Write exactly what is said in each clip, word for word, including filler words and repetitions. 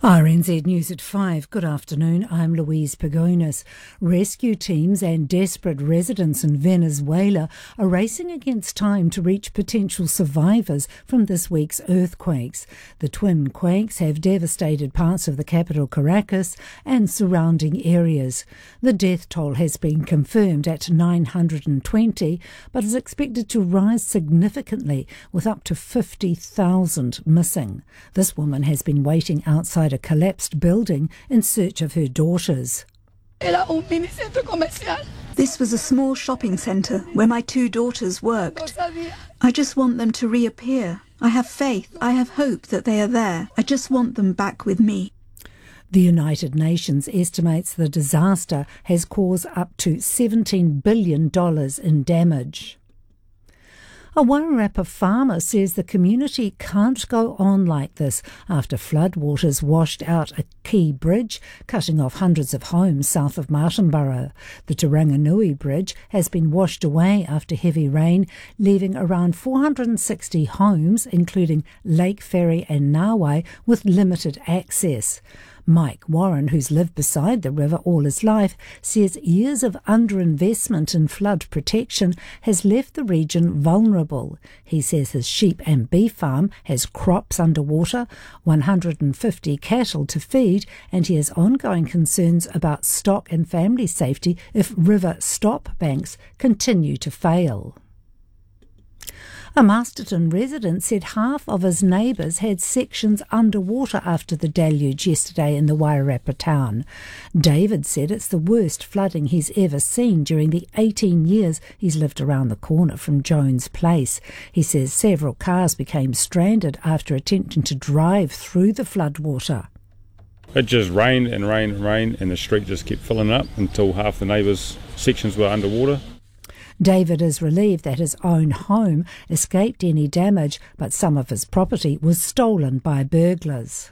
R N Z News at five. Good afternoon. I'm Louise Pagonis. Rescue teams and desperate residents in Venezuela are racing against time to reach potential survivors from this week's earthquakes. The twin quakes have devastated parts of the capital Caracas and surrounding areas. The death toll has been confirmed at nine hundred twenty, but is expected to rise significantly, with up to fifty thousand missing. This woman has been waiting outside a collapsed building in search of her daughters. This was a small shopping centre where my two daughters worked. I just want them to reappear. I have faith, I have hope that they are there. I just want them back with me. The United Nations estimates the disaster has caused up to seventeen billion dollars in damage. A Wairarapa farmer says the community can't go on like this after floodwaters washed out a key bridge, cutting off hundreds of homes south of Martinborough. The Taranganui Bridge has been washed away after heavy rain, leaving around four hundred sixty homes, including Lake Ferry and Nawai, with limited access. Mike Warren, who's lived beside the river all his life, says years of underinvestment in flood protection has left the region vulnerable. He says his sheep and beef farm has crops underwater, one hundred fifty cattle to feed, and he has ongoing concerns about stock and family safety if river stop banks continue to fail. A Masterton resident said half of his neighbours had sections underwater after the deluge yesterday in the Wairarapa town. David said it's the worst flooding he's ever seen during the eighteen years he's lived around the corner from Jones Place. He says several cars became stranded after attempting to drive through the floodwater. It just rained and rained and rained, and the street just kept filling up until half the neighbours' sections were underwater. David is relieved that his own home escaped any damage, but some of his property was stolen by burglars.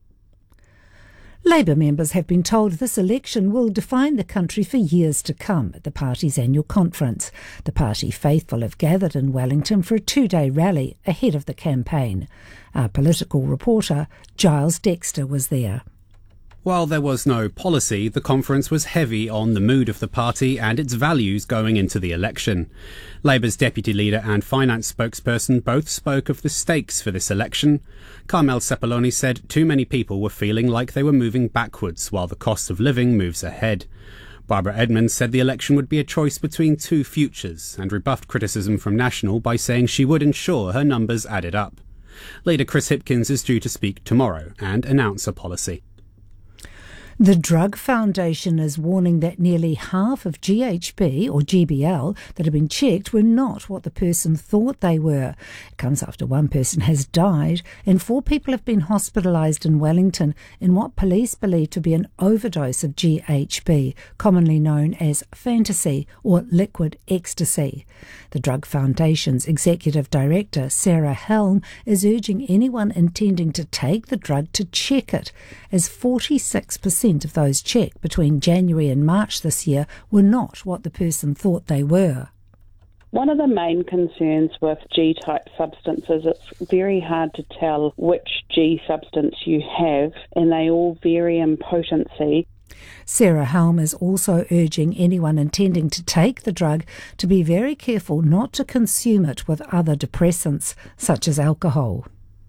Labour members have been told this election will define the country for years to come at the party's annual conference. The party faithful have gathered in Wellington for a two-day rally ahead of the campaign. Our political reporter, Giles Dexter, was there. While there was no policy, the conference was heavy on the mood of the party and its values going into the election. Labour's deputy leader and finance spokesperson both spoke of the stakes for this election. Carmel Sepuloni said too many people were feeling like they were moving backwards while the cost of living moves ahead. Barbara Edmonds said the election would be a choice between two futures and rebuffed criticism from National by saying she would ensure her numbers added up. Leader Chris Hipkins is due to speak tomorrow and announce a policy. The Drug Foundation is warning that nearly half of G H B or G B L that have been checked were not what the person thought they were. It comes after one person has died and four people have been hospitalised in Wellington in what police believe to be an overdose of G H B, commonly known as fantasy or liquid ecstasy. The Drug Foundation's Executive Director, Sarah Helm, is urging anyone intending to take the drug to check it, as forty-six percent of those checked between January and March this year were not what the person thought they were. One of the main concerns with G-type substances, it's very hard to tell which G substance you have, and they all vary in potency. Sarah Helm is also urging anyone intending to take the drug to be very careful not to consume it with other depressants, such as alcohol.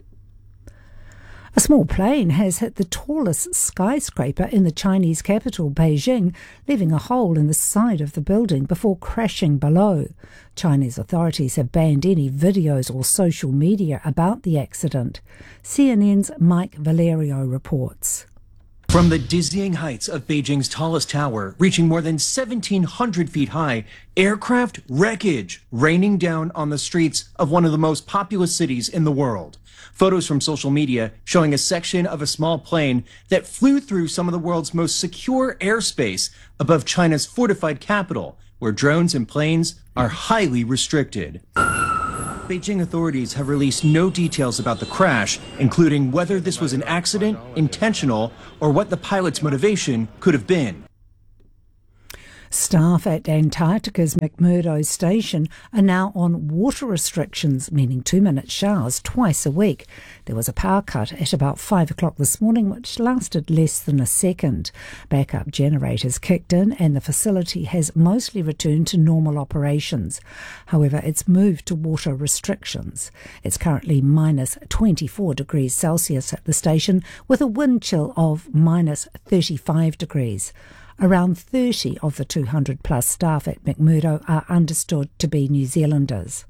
A small plane has hit the tallest skyscraper in the Chinese capital, Beijing, leaving a hole in the side of the building before crashing below. Chinese authorities have banned any videos or social media about the accident. C N N's Mike Valerio reports. From the dizzying heights of Beijing's tallest tower, reaching more than seventeen hundred feet high, aircraft wreckage raining down on the streets of one of the most populous cities in the world. Photos from social media showing a section of a small plane that flew through some of the world's most secure airspace above China's fortified capital, where drones and planes are highly restricted. Beijing authorities have released no details about the crash, including whether this was an accident, intentional, or what the pilot's motivation could have been. Staff at Antarctica's McMurdo station are now on water restrictions, meaning two-minute showers twice a week. There was a power cut at about five o'clock this morning, which lasted less than a second. Backup generators kicked in and the facility has mostly returned to normal operations. However, it's moved to water restrictions. It's currently minus twenty-four degrees Celsius at the station, with a wind chill of minus thirty-five degrees. Around thirty of the two hundred plus staff at McMurdo are understood to be New Zealanders.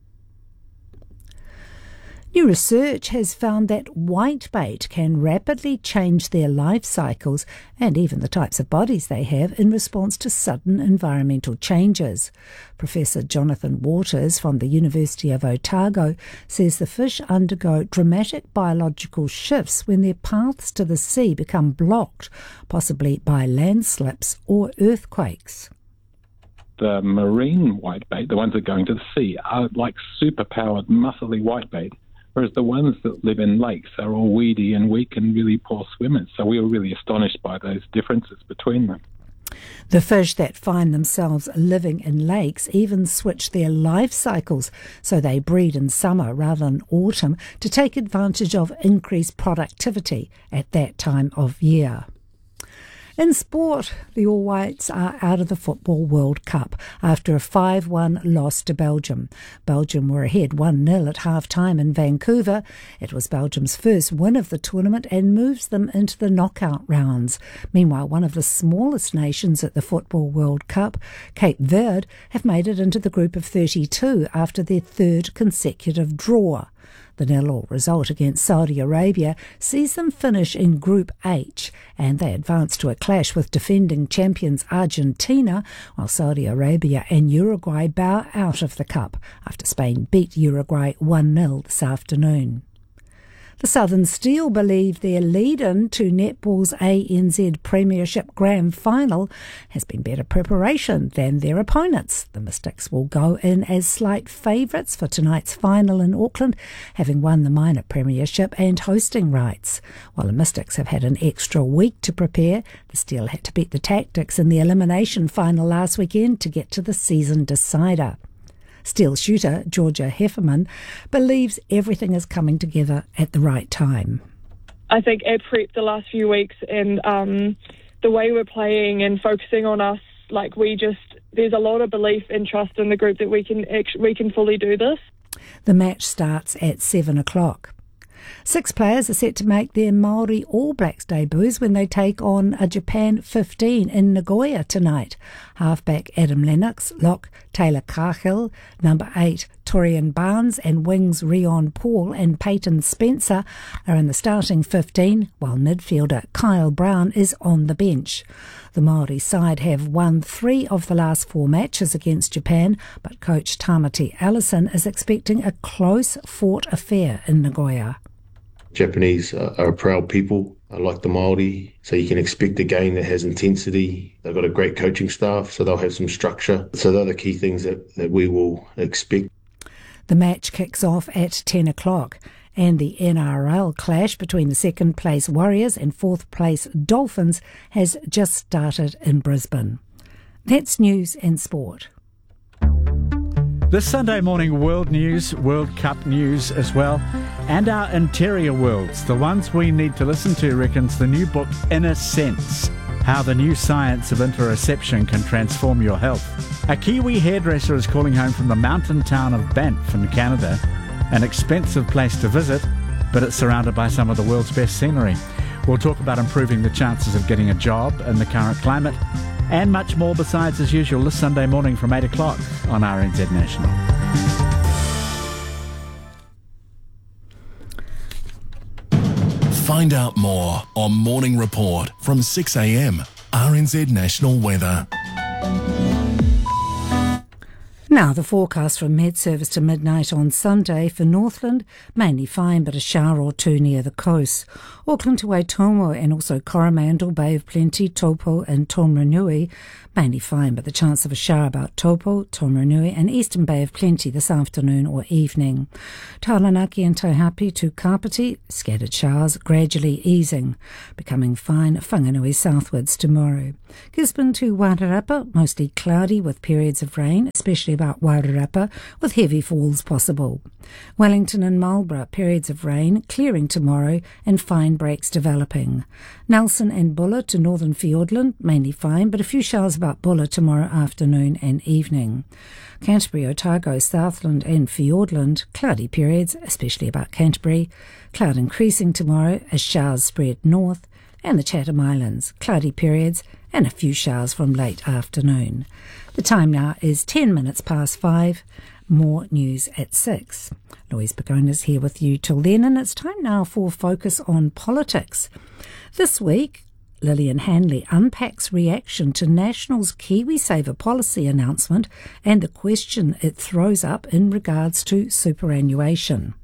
New research has found that whitebait can rapidly change their life cycles and even the types of bodies they have in response to sudden environmental changes. Professor Jonathan Waters from the University of Otago says the fish undergo dramatic biological shifts when their paths to the sea become blocked, possibly by landslips or earthquakes. The marine whitebait, the ones that go into the sea, are like superpowered, muscly whitebait. Whereas the ones that live in lakes are all weedy and weak and really poor swimmers. So we were really astonished by those differences between them. The fish that find themselves living in lakes even switch their life cycles, so they breed in summer rather than autumn to take advantage of increased productivity at that time of year. In sport, the All Whites are out of the Football World Cup after a five one loss to Belgium. Belgium were ahead one nil at half-time in Vancouver. It was Belgium's first win of the tournament and moves them into the knockout rounds. Meanwhile, one of the smallest nations at the Football World Cup, Cape Verde, have made it into the group of thirty-two after their third consecutive draw. The nil-all result against Saudi Arabia sees them finish in Group H, and they advance to a clash with defending champions Argentina, while Saudi Arabia and Uruguay bow out of the Cup after Spain beat Uruguay one nil this afternoon. The Southern Steel believe their lead-in to netball's A N Z Premiership Grand Final has been better preparation than their opponents. The Mystics will go in as slight favourites for tonight's final in Auckland, having won the minor premiership and hosting rights. While the Mystics have had an extra week to prepare, the Steel had to beat the Tactics in the elimination final last weekend to get to the season decider. Steel shooter Georgia Hefferman believes everything is coming together at the right time. I think our prep the last few weeks and um, the way we're playing and focusing on us, like we just, there's a lot of belief and trust in the group that we can actually, we can fully do this. The match starts at seven o'clock. Six players are set to make their Māori All Blacks debuts when they take on a Japan fifteen in Nagoya tonight. Halfback Adam Lennox, lock Taylor Cahill, number eight Torian Barnes and wings Rion Paul and Peyton Spencer are in the starting fifteen, while midfielder Kyle Brown is on the bench. The Māori side have won three of the last four matches against Japan, but coach Tamati Allison is expecting a close-fought affair in Nagoya. Japanese are a proud people, like the Māori, so you can expect a game that has intensity. They've got a great coaching staff, so they'll have some structure. So they're the key things that, that we will expect. The match kicks off at ten o'clock, and the N R L clash between the second-place Warriors and fourth-place Dolphins has just started in Brisbane. That's news and sport. This Sunday morning, world news, World Cup news as well, and our interior worlds, the ones we need to listen to, reckons the new book, Inner Sense, How the New Science of Interoception Can Transform Your Health. A Kiwi hairdresser is calling home from the mountain town of Banff in Canada, an expensive place to visit, but it's surrounded by some of the world's best scenery. We'll talk about improving the chances of getting a job in the current climate, and much more besides as usual this Sunday morning from eight o'clock on R N Z National. Find out more on Morning Report from six a.m. R N Z National Weather. Now, the forecast from Met Service to midnight on Sunday for Northland, mainly fine but a shower or two near the coast. Auckland to Waitomo and also Coromandel, Bay of Plenty, Taupo and Taumarunui, mainly fine but the chance of a shower about Taupo, Taumarunui and Eastern Bay of Plenty this afternoon or evening. Taranaki and Taihape to Kapiti, scattered showers gradually easing, becoming fine Whanganui southwards tomorrow. Gisborne to Wairarapa, mostly cloudy with periods of rain, especially about Wairarapa, with heavy falls possible. Wellington and Marlborough, periods of rain, clearing tomorrow and fine breaks developing. Nelson and Buller to northern Fiordland, mainly fine, but a few showers about Buller tomorrow afternoon and evening. Canterbury, Otago, Southland and Fiordland, cloudy periods, especially about Canterbury. Cloud increasing tomorrow as showers spread north. And the Chatham Islands, cloudy periods and a few showers from late afternoon. The time now is ten minutes past five. More news at six. Louise Pagona's here with you till then, and it's time now for Focus on Politics. This week, Lillian Hanley unpacks reaction to National's KiwiSaver policy announcement and the question it throws up in regards to superannuation.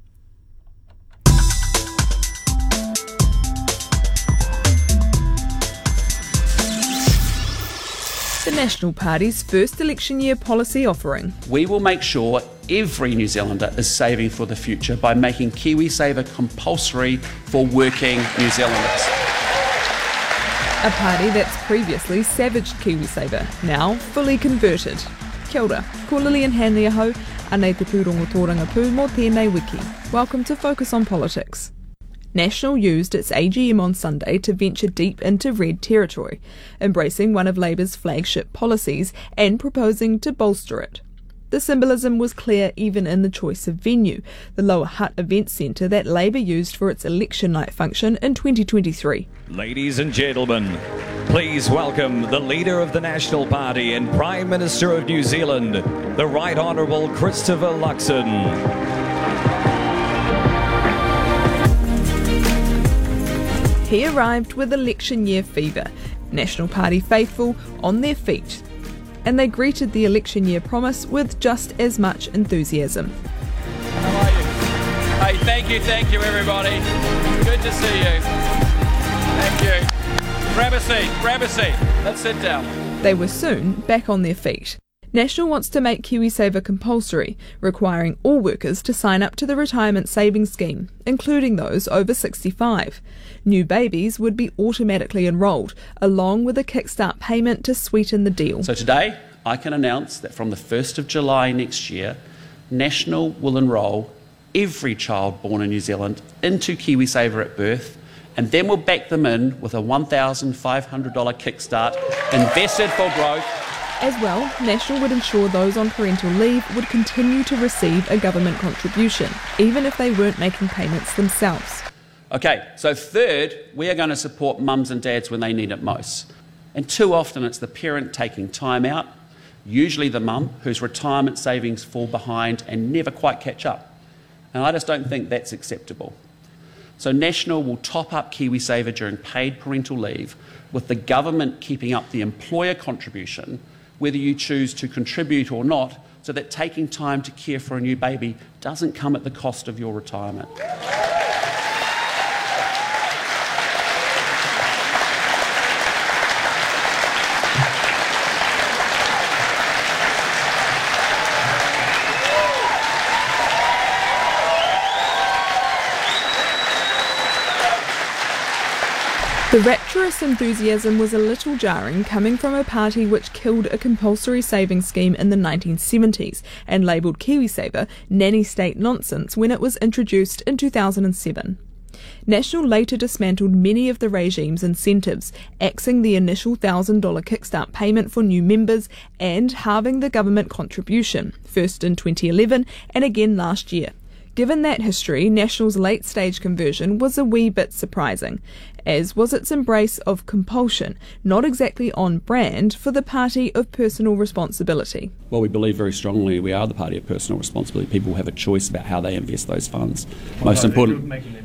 The National Party's first election year policy offering. We will make sure every New Zealander is saving for the future by making KiwiSaver compulsory for working New Zealanders. A party that's previously savaged KiwiSaver, now fully converted. Kia ora, ko Lillian Hanley ahau, anei te pūrongo tōranga pū mō tēnei wiki. Welcome to Focus on Politics. National used its A G M on Sunday to venture deep into red territory, embracing one of Labour's flagship policies and proposing to bolster it. The symbolism was clear even in the choice of venue, the Lower Hutt Events Centre that Labour used for its election night function in twenty twenty-three. Ladies and gentlemen, please welcome the Leader of the National Party and Prime Minister of New Zealand, the Right Honourable Christopher Luxon. He arrived with election year fever, National Party faithful on their feet, and they greeted the election year promise with just as much enthusiasm. How are you? Hey, thank you, thank you everybody. Good to see you. Thank you. Grab a seat, grab a seat. Let's sit down. They were soon back on their feet. National wants to make KiwiSaver compulsory, requiring all workers to sign up to the retirement savings scheme, including those over sixty-five. New babies would be automatically enrolled, along with a kickstart payment to sweeten the deal. So today, I can announce that from the first of July next year, National will enrol every child born in New Zealand into KiwiSaver at birth, and then we'll back them in with a one thousand five hundred dollars kickstart invested for growth. As well, National would ensure those on parental leave would continue to receive a government contribution, even if they weren't making payments themselves. Okay, so third, we are going to support mums and dads when they need it most. And too often it's the parent taking time out, usually the mum, whose retirement savings fall behind and never quite catch up. And I just don't think that's acceptable. So National will top up KiwiSaver during paid parental leave, with the government keeping up the employer contribution, whether you choose to contribute or not, so that taking time to care for a new baby doesn't come at the cost of your retirement. The rapturous enthusiasm was a little jarring, coming from a party which killed a compulsory savings scheme in the nineteen seventies and labelled KiwiSaver nanny state nonsense when it was introduced in two thousand seven. National later dismantled many of the regime's incentives, axing the initial one thousand dollars kickstart payment for new members and halving the government contribution, first in twenty eleven and again last year. Given that history, National's late-stage conversion was a wee bit surprising, as was its embrace of compulsion, not exactly on brand for the party of personal responsibility. Well, we believe very strongly we are the party of personal responsibility. People have a choice about how they invest those funds. Most important. Making them compulsory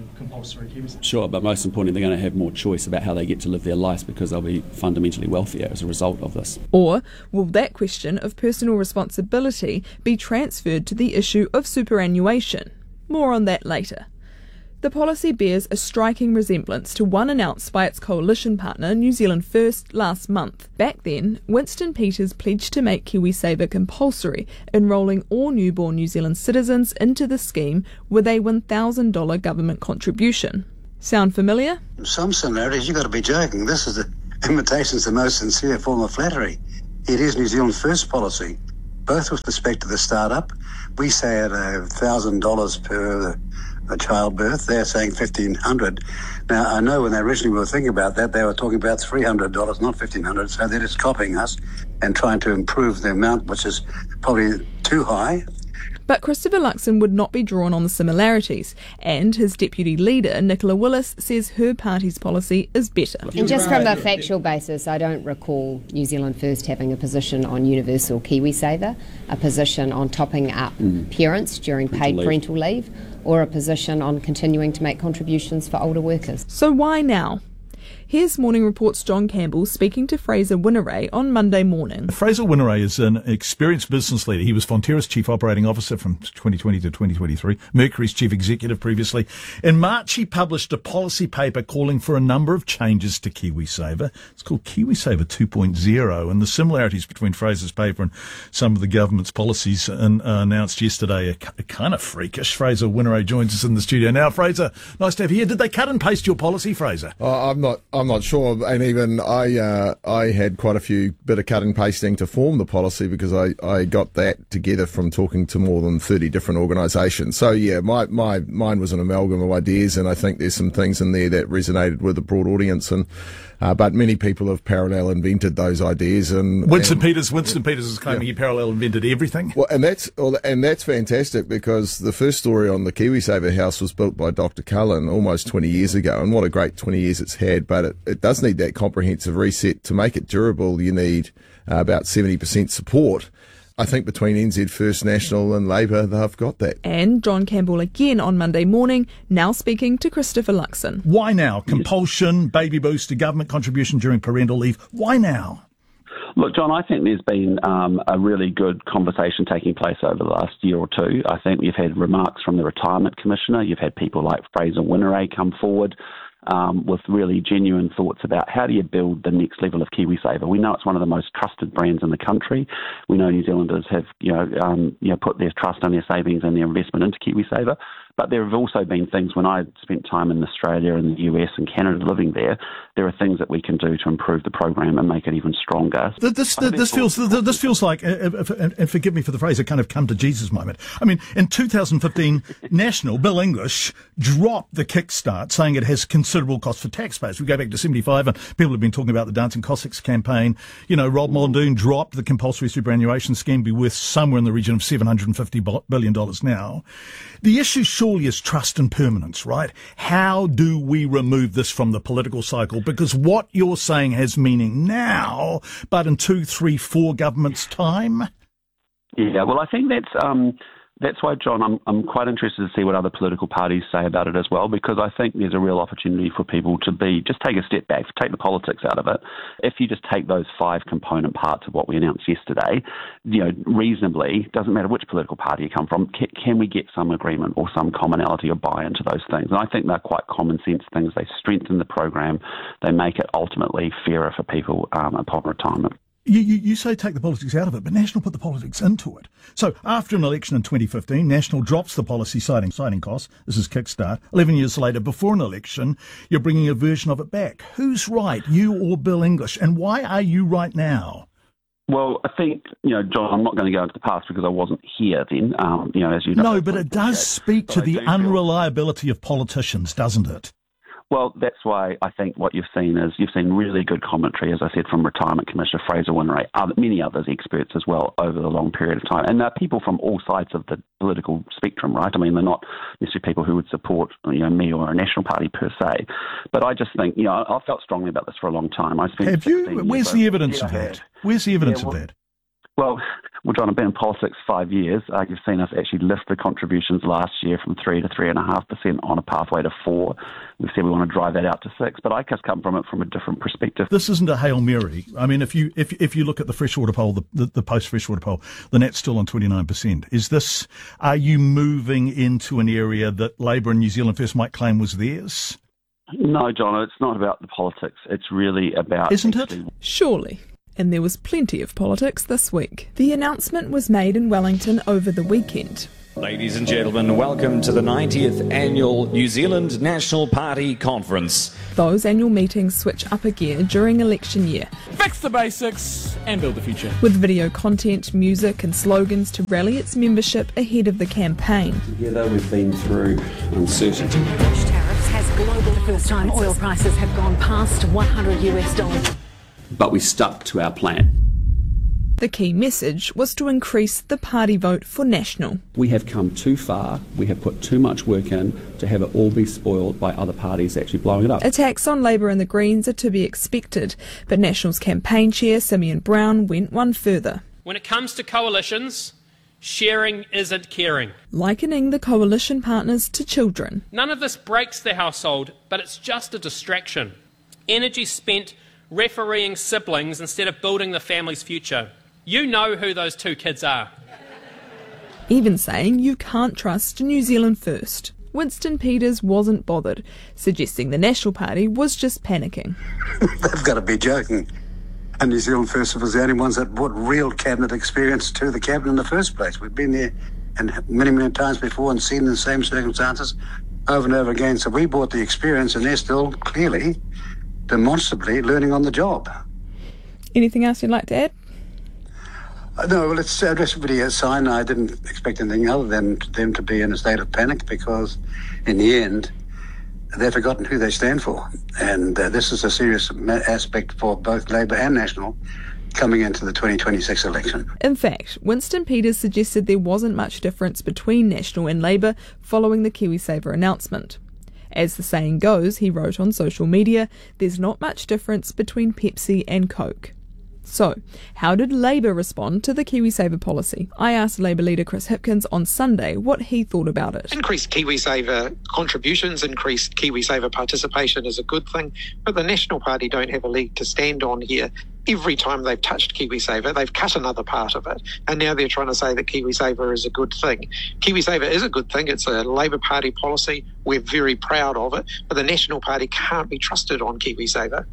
compulsory KiwiSaver? Sure, but most importantly, they're going to have more choice about how they get to live their lives because they'll be fundamentally wealthier as a result of this. Or will that question of personal responsibility be transferred to the issue of superannuation? More on that later. The policy bears a striking resemblance to one announced by its coalition partner New Zealand First last month. Back then, Winston Peters pledged to make KiwiSaver compulsory, enrolling all newborn New Zealand citizens into the scheme with a one thousand dollars government contribution. Sound familiar? Some similarities, you've got to be joking. This is the imitation's the most sincere form of flattery. It is New Zealand's first policy, both with respect to the start-up. We say at one thousand dollars per a childbirth, they're saying fifteen hundred dollars. Now, I know when they originally were thinking about that, they were talking about three hundred dollars, not fifteen hundred dollars, so they're just copying us and trying to improve the amount, which is probably too high. But Christopher Luxon would not be drawn on the similarities, and his deputy leader, Nicola Willis, says her party's policy is better. And just from a factual basis, I don't recall New Zealand First having a position on universal KiwiSaver, a position on topping up mm. parents during paid parental leave. parental leave, or a position on continuing to make contributions for older workers. So why now? Here's Morning Report's John Campbell speaking to Fraser Winneray on Monday morning. Fraser Winneray is an experienced business leader. He was Fonterra's Chief Operating Officer from twenty twenty to twenty twenty-three, Mercury's Chief Executive previously. In March, he published a policy paper calling for a number of changes to KiwiSaver. It's called KiwiSaver two point oh, and the similarities between Fraser's paper and some of the government's policies and, uh, announced yesterday are, are kind of freakish. Fraser Winneray joins us in the studio now. Fraser, nice to have you here. Did they cut and paste your policy, Fraser? Uh, I'm not... I'm not sure, and even I uh, I had quite a few bit of cut and pasting to form the policy because I, I got that together from talking to more than thirty different organisations. So yeah, my, my mine was an amalgam of ideas, and I think there's some things in there that resonated with a broad audience, and uh, but many people have parallel invented those ideas. And Winston and, Peters Winston yeah, Peters is claiming yeah. he parallel invented everything. Well, and that's and that's fantastic because the first story on the KiwiSaver house was built by Doctor Cullen almost twenty years ago, and what a great twenty years it's had. But it, it does need that comprehensive reset. To make it durable, you need uh, about seventy percent support. I think between N Z First National and Labour, they've got that. And John Campbell again on Monday morning, now speaking to Christopher Luxon. Why now? Compulsion, baby booster, government contribution during parental leave. Why now? Look, John, I think there's been um, a really good conversation taking place over the last year or two. I think you've had remarks from the Retirement Commissioner. You've had people like Fraser Winneray come forward um, with really genuine thoughts about how do you build the next level of KiwiSaver. We know it's one of the most trusted brands in the country. We know New Zealanders have, you know, um, you know, put their trust and their savings and their investment into KiwiSaver. But there have also been things, when I spent time in Australia and the U S and Canada living there, there are things that we can do to improve the program and make it even stronger. This, this, this feels this feels like, and forgive me for the phrase, a kind of come to Jesus moment. I mean, in two thousand fifteen, National, Bill English, dropped the kickstart, saying it has considerable cost for taxpayers. We go back to seventy-five, and people have been talking about the Dancing Cossacks campaign. You know, Rob Muldoon dropped the compulsory superannuation scheme, be worth somewhere in the region of seven hundred fifty billion dollars now. The issue surely is trust and permanence, right? How do we remove this from the political cycle? Because what you're saying has meaning now, but in two, three, four governments' time? Yeah, well, I think that's um, that's why, John, I'm I'm quite interested to see what other political parties say about it as well, because I think there's a real opportunity for people to be just take a step back, take the politics out of it. If you just take those five component parts of what we announced yesterday, you know, reasonably, doesn't matter which political party you come from, can, can we get some agreement or some commonality or buy into those things? And I think they're quite common sense things. They strengthen the program. They make it ultimately fairer for people um, upon retirement. You, you, you say take the politics out of it, but National put the politics into it. So after an election in twenty fifteen, National drops the policy citing, citing costs. This is Kickstart. Eleven years later, before an election, you're bringing a version of it back. Who's right, you or Bill English? And why are you right now? Well, I think, you know, John, I'm not going to go into the past because I wasn't here then, um, you know, as you know. No, but it does speak to the unreliability of politicians, doesn't it? Well, that's why I think what you've seen is you've seen really good commentary, as I said, from Retirement Commissioner Fraser Winneray, other, many others experts as well over the long period of time. And they're people from all sides of the political spectrum, right? I mean, they're not necessarily people who would support, you know, me or a National Party per se. But I just think, you know, I've felt strongly about this for a long time. I spent Have you? Where's the evidence of that? Where's the evidence of that? Well, well, John, I've been in politics five years. Uh, you've seen us actually lift the contributions last year from three to three and a half percent on a pathway to four. We've said we want to drive that out to six, but I just come from it from a different perspective. This isn't a Hail Mary. I mean, if you if if you look at the freshwater poll, the, the, the post-freshwater poll, the Nat's still on twenty-nine percent. Is this, are you moving into an area that Labour and New Zealand First might claim was theirs? No, John, it's not about the politics. It's really about... Isn't it? Surely. And there was plenty of politics this week. The announcement was made in Wellington over the weekend. Ladies and gentlemen, welcome to the ninetieth Annual New Zealand National Party Conference. Those annual meetings switch up a gear during election year. Fix the basics and build the future. With video content, music and slogans to rally its membership ahead of the campaign. Together we've been through uncertainty. Tariffs has global. The first time oil prices have gone past one hundred US dollars. But we stuck to our plan. The key message was to increase the party vote for National. We have come too far, we have put too much work in to have it all be spoiled by other parties actually blowing it up. Attacks on Labour and the Greens are to be expected, but National's campaign chair, Simeon Brown, went one further. When it comes to coalitions, sharing isn't caring. Likening the coalition partners to children. None of this breaks the household, but it's just a distraction. Energy spent refereeing siblings instead of building the family's future. You know who those two kids are. Even saying you can't trust New Zealand First. Winston Peters wasn't bothered, suggesting the National Party was just panicking. They've got to be joking. And New Zealand First was the only ones that brought real cabinet experience to the cabinet in the first place. We've been there and many, many times before and seen the same circumstances over and over again. So we brought the experience, and they're still clearly, demonstrably learning on the job. Anything else you'd like to add? Uh, no, well, it's uh, just really a sign. I didn't expect anything other than them to be in a state of panic, because in the end, they've forgotten who they stand for. And uh, this is a serious ma- aspect for both Labour and National coming into the twenty twenty-six election. In fact, Winston Peters suggested there wasn't much difference between National and Labour following the KiwiSaver announcement. As the saying goes, he wrote on social media, there's not much difference between Pepsi and Coke. So, how did Labour respond to the KiwiSaver policy? I asked Labour leader Chris Hipkins on Sunday what he thought about it. Increased KiwiSaver contributions, increased KiwiSaver participation is a good thing, but the National Party don't have a leg to stand on here. Every time they've touched KiwiSaver, they've cut another part of it, and now they're trying to say that KiwiSaver is a good thing. KiwiSaver is a good thing. It's a Labour Party policy. We're very proud of it, but the National Party can't be trusted on KiwiSaver.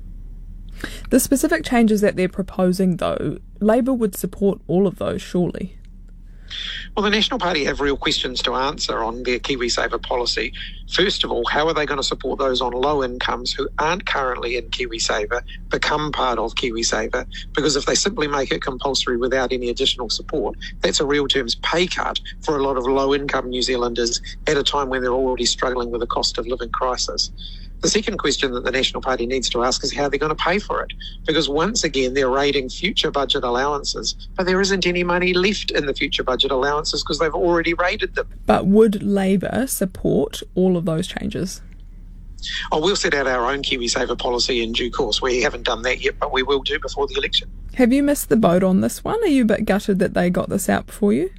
The specific changes that they're proposing, though, Labour would support all of those, surely. Well, the National Party have real questions to answer on their KiwiSaver policy. First of all, how are they going to support those on low incomes who aren't currently in KiwiSaver become part of KiwiSaver? Because if they simply make it compulsory without any additional support, that's a real terms pay cut for a lot of low-income New Zealanders at a time when they're already struggling with a cost of living crisis. The second question that the National Party needs to ask is how they're going to pay for it. Because once again, they're raiding future budget allowances, but there isn't any money left in the future budget allowances because they've already raided them. But would Labour support all of those changes? Oh, we'll set out our own KiwiSaver policy in due course. We haven't done that yet, but we will do before the election. Have you missed the boat on this one? Are you a bit gutted that they got this out before you?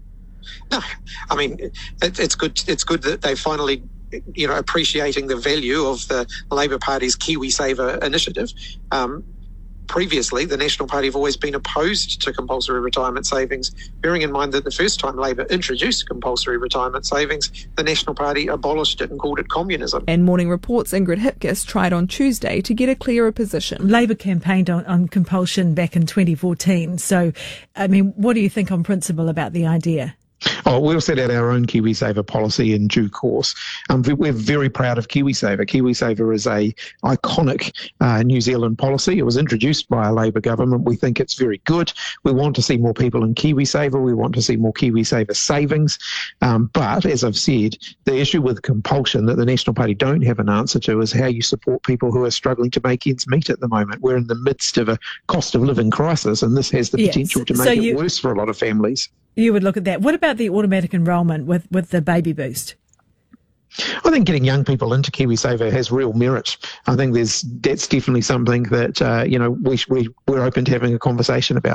No, I mean, it, it's good. It's good that they finally, you know, appreciating the value of the Labour Party's KiwiSaver initiative. Um, previously, the National Party have always been opposed to compulsory retirement savings, bearing in mind that the first time Labour introduced compulsory retirement savings, the National Party abolished it and called it communism. And Morning Report's Ingrid Hipkiss tried on Tuesday to get a clearer position. Labour campaigned on, on compulsion back in twenty fourteen. So, I mean, what do you think on principle about the idea? Oh, we'll set out our own KiwiSaver policy in due course. Um, we're very proud of KiwiSaver. KiwiSaver is a iconic uh, New Zealand policy. It was introduced by a Labour government. We think it's very good. We want to see more people in KiwiSaver. We want to see more KiwiSaver savings. Um, but, as I've said, the issue with compulsion that the National Party don't have an answer to is how you support people who are struggling to make ends meet at the moment. We're in the midst of a cost of living crisis, and this has the Yes. potential to make So it you- worse for a lot of families. You would look at that. What about the automatic enrolment with, with the baby boost? I think getting young people into KiwiSaver has real merit. I think there's that's definitely something that uh, you know we, we we're open to having a conversation about.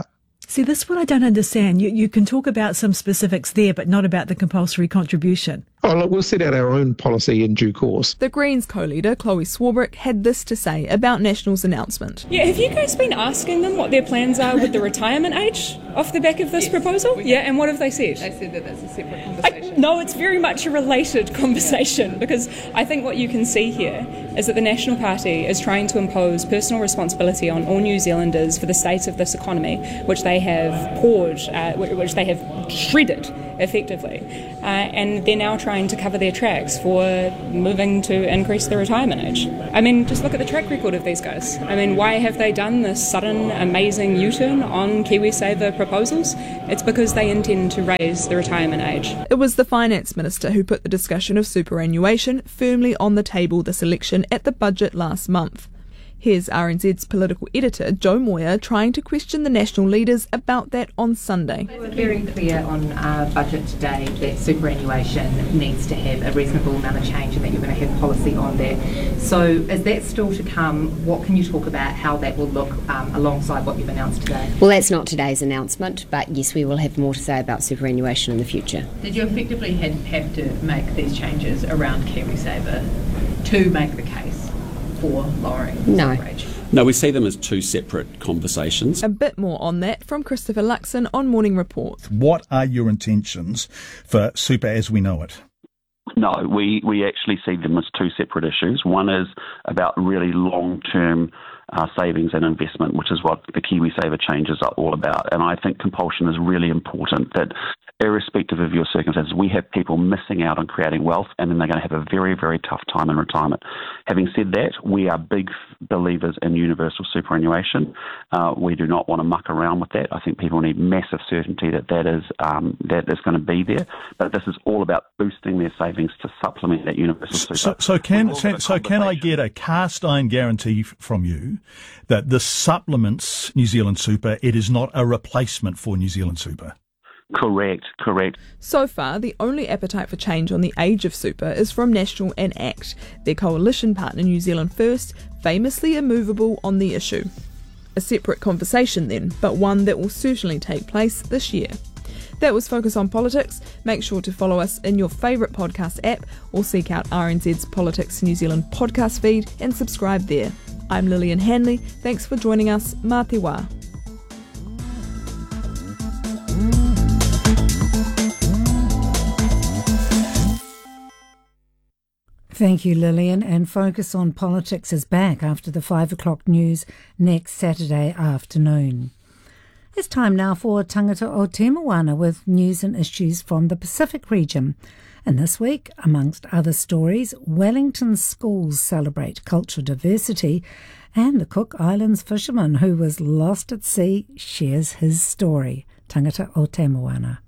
See, this is what I don't understand. You, you can talk about some specifics there, but not about the compulsory contribution. Oh, look, we'll set out our own policy in due course. The Greens co-leader, Chloe Swarbrick, had this to say about National's announcement. Yeah, have you guys been asking them what their plans are with the retirement age off the back of this yes, proposal? Yeah, and what have they said? They said that that's a separate conversation. I, no, it's very much a related conversation, yeah. Because I think what you can see here is that the National Party is trying to impose personal responsibility on all New Zealanders for the state of this economy, which they have poured, uh, which they have shredded effectively, uh, and they're now trying to cover their tracks for moving to increase the retirement age. I mean, just look at the track record of these guys. I mean, why have they done this sudden, amazing U-turn on KiwiSaver proposals? It's because they intend to raise the retirement age. It was the Finance Minister who put the discussion of superannuation firmly on the table this election at the budget last month. Here's R N Z's political editor, Joe Moyer, trying to question the National leaders about that on Sunday. We were very clear on our budget today that superannuation needs to have a reasonable amount of change and that you're going to have policy on that. So is that still to come? What can you talk about how that will look um, alongside what you've announced today? Well, that's not today's announcement, but yes, we will have more to say about superannuation in the future. Did you effectively have, have to make these changes around KiwiSaver to make the case for lowering no. age? No, we see them as two separate conversations. A bit more on that from Christopher Luxon on Morning Report. What are your intentions for super as we know it? No, we, we actually see them as two separate issues. One is about really long-term uh, savings and investment, which is what the KiwiSaver changes are all about. And I think compulsion is really important, that irrespective of your circumstances, we have people missing out on creating wealth, and then they're going to have a very, very tough time in retirement. Having said that, we are big believers in universal superannuation. Uh, we do not want to muck around with that. I think people need massive certainty that that is um, that is going to be there. But this is all about boosting their savings to supplement that universal super. So, so can so, so can I get a cast iron guarantee from you that this supplements New Zealand super? It is not a replacement for New Zealand super. Correct, correct. So far, the only appetite for change on the age of super is from National and ACT, their coalition partner New Zealand First, famously immovable on the issue. A separate conversation then, but one that will certainly take place this year. That was Focus on Politics. Make sure to follow us in your favourite podcast app or seek out R N Z's Politics New Zealand podcast feed and subscribe there. I'm Lillian Hanley. Thanks for joining us. Mā te wā. Thank you, Lillian. And Focus on Politics is back after the five o'clock news next Saturday afternoon. It's time now for Tangata o Te Moana with news and issues from the Pacific region. And this week, amongst other stories, Wellington schools celebrate cultural diversity, and the Cook Islands fisherman who was lost at sea shares his story. Tangata o Te Moana.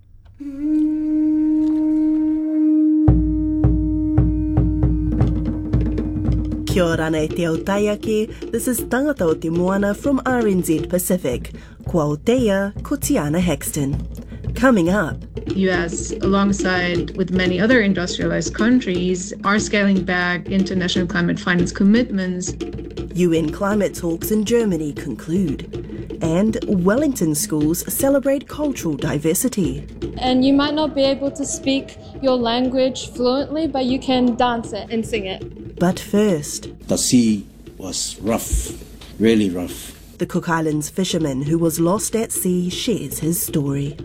Kia ora nei te ao taiake, this is Tangata o Te Moana from R N Z Pacific. Kua o teia, ko Tiana Hexton. Coming up. U S, alongside with many other industrialized countries, are scaling back international climate finance commitments. U N climate talks in Germany conclude. And Wellington schools celebrate cultural diversity. And you might not be able to speak your language fluently, but you can dance it and sing it. But first, the sea was rough, really rough. The Cook Islands fisherman who was lost at sea shares his story.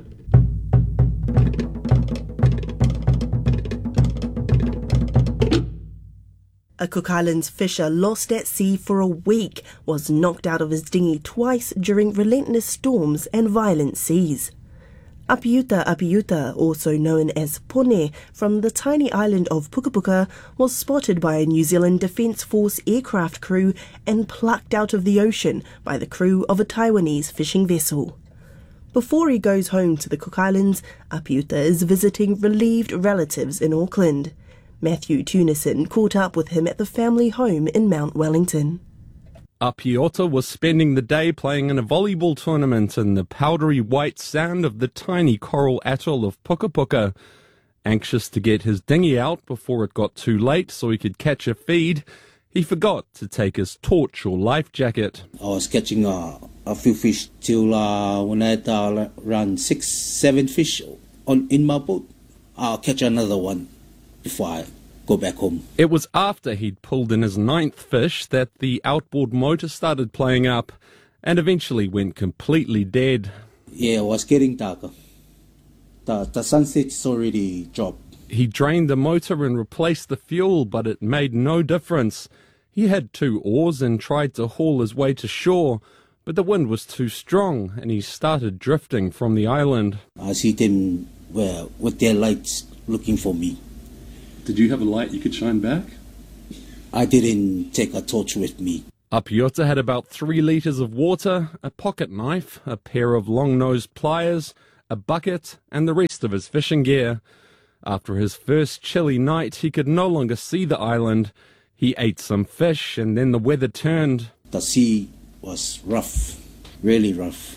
A Cook Islands fisher lost at sea for a week was knocked out of his dinghy twice during relentless storms and violent seas. Apiuta Apiuta, also known as Pone, from the tiny island of Pukapuka, was spotted by a New Zealand Defence Force aircraft crew and plucked out of the ocean by the crew of a Taiwanese fishing vessel. Before he goes home to the Cook Islands, Apiuta is visiting relieved relatives in Auckland. Matthew Tunison caught up with him at the family home in Mount Wellington. Apiota was spending the day playing in a volleyball tournament in the powdery white sand of the tiny coral atoll of Pukapuka. Anxious to get his dinghy out before it got too late so he could catch a feed, he forgot to take his torch or life jacket. I was catching a, a few fish till uh, when I had uh, around six, seven fish on in my boat. I'll catch another one before I go back home. It was after he'd pulled in his ninth fish that the outboard motor started playing up and eventually went completely dead. Yeah, it was getting darker. The, the sunset's already dropped. He drained the motor and replaced the fuel, but it made no difference. He had two oars and tried to haul his way to shore, but the wind was too strong and he started drifting from the island. I see them well, with their lights looking for me. Did you have a light you could shine back? I didn't take a torch with me. Apiota had about three litres of water, a pocket knife, a pair of long-nosed pliers, a bucket, and the rest of his fishing gear. After his first chilly night, he could no longer see the island. He ate some fish, and then the weather turned. The sea was rough, really rough,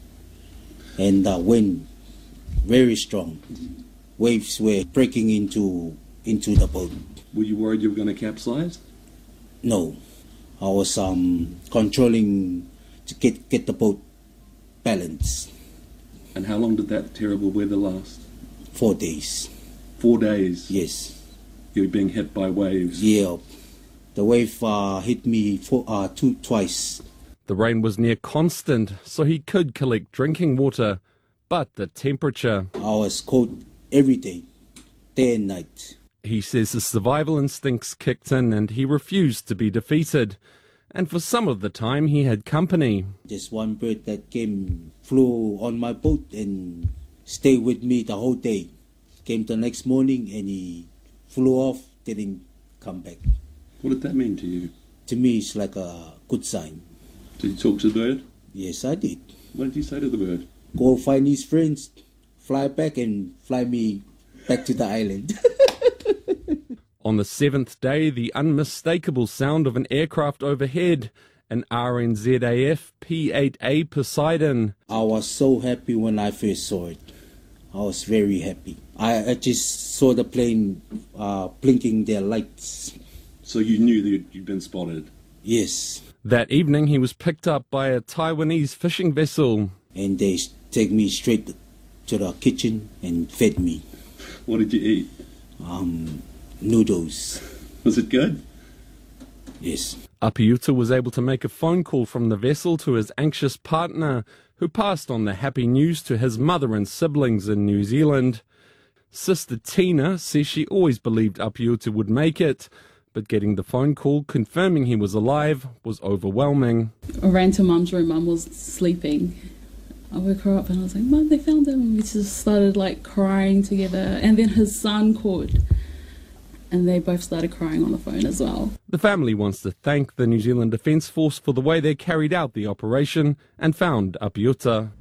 and the wind very strong. Waves were breaking into into the boat. Were you worried you were going to capsize? No, I was um, controlling to get get the boat balanced. And how long did that terrible weather last? Four days. Four days? Yes. You were being hit by waves? Yeah. The wave uh, hit me for, uh, two, twice. The rain was near constant, so he could collect drinking water, but the temperature... I was cold every day, day and night. He says his survival instincts kicked in and he refused to be defeated. And for some of the time he had company. Just one bird that came, flew on my boat and stayed with me the whole day. Came the next morning and he flew off, didn't come back. What did that mean to you? To me, it's like a good sign. Did you talk to the bird? Yes, I did. What did you say to the bird? Go find his friends, fly back and fly me back to the island. On the seventh day, the unmistakable sound of an aircraft overhead, an R N Z A F P eight A Poseidon. I was so happy when I first saw it. I was very happy. I, I just saw the plane uh, blinking their lights. So you knew that you'd been spotted? Yes. That evening he was picked up by a Taiwanese fishing vessel. And they take me straight to the kitchen and fed me. What did you eat? Um, noodles. Was it good? Yes. Apiuta was able to make a phone call from the vessel to his anxious partner, who passed on the happy news to his mother and siblings in New Zealand. Sister Tina says she always believed Apiuta would make it, but getting the phone call confirming he was alive was overwhelming. I ran to Mum's room. Mum was sleeping. I woke her up and I was like, Mum, they found him. And we just started like crying together. And then his son called. And they both started crying on the phone as well. The family wants to thank the New Zealand Defence Force for the way they carried out the operation and found Apiuta.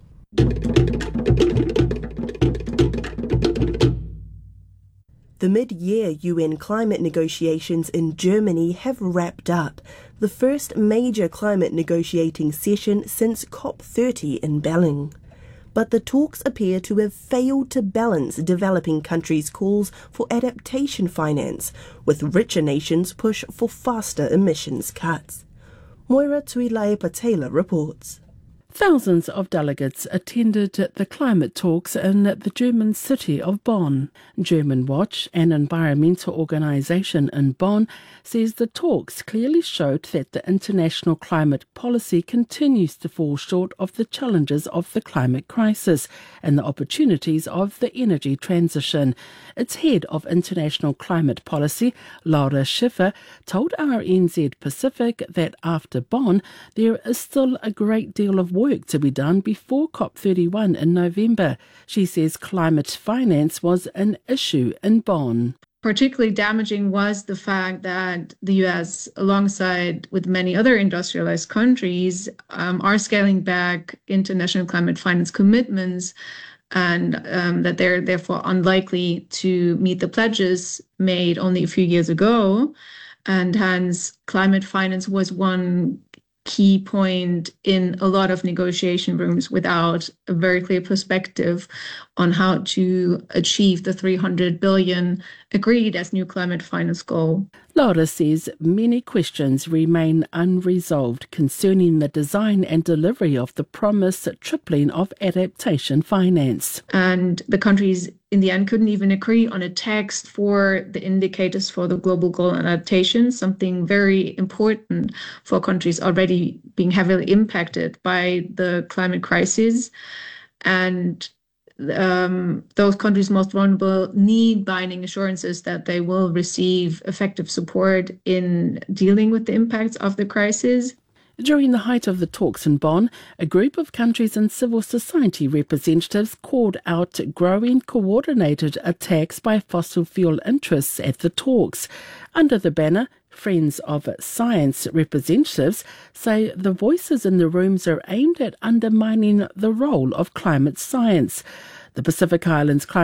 The mid-year U N climate negotiations in Germany have wrapped up, the first major climate negotiating session since COP thirty in Berlin. But the talks appear to have failed to balance developing countries' calls for adaptation finance, with richer nations' push for faster emissions cuts. Moira Tuilaipa-Taylor reports. Thousands of delegates attended the climate talks in the German city of Bonn. German Watch, an environmental organisation in Bonn, says the talks clearly showed that the international climate policy continues to fall short of the challenges of the climate crisis and the opportunities of the energy transition. Its head of international climate policy, Laura Schiffer, told R N Z Pacific that after Bonn, there is still a great deal of work to be done before COP thirty-one in November. She says climate finance was an issue in Bonn. Particularly damaging was the fact that the U S, alongside with many other industrialized countries, um, are scaling back international climate finance commitments, and um, that they're therefore unlikely to meet the pledges made only a few years ago. And hence, climate finance was one key point in a lot of negotiation rooms without a very clear perspective on how to achieve the three hundred billion agreed as new climate finance goal. Laura says many questions remain unresolved concerning the design and delivery of the promised tripling of adaptation finance. And the countries in the end couldn't even agree on a text for the indicators for the global goal adaptation, something very important for countries already being heavily impacted by the climate crisis. And Um, those countries most vulnerable need binding assurances that they will receive effective support in dealing with the impacts of the crisis. During the height of the talks in Bonn, a group of countries and civil society representatives called out growing coordinated attacks by fossil fuel interests at the talks. Under the banner, Friends of Science representatives say the voices in the rooms are aimed at undermining the role of climate science. The Pacific Islands Climate